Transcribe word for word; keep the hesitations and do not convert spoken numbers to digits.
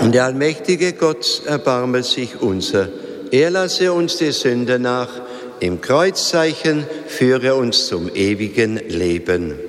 Und der allmächtige Gott erbarme sich unser. Er lasse uns die Sünde nach, im Kreuzzeichen führe uns zum ewigen Leben.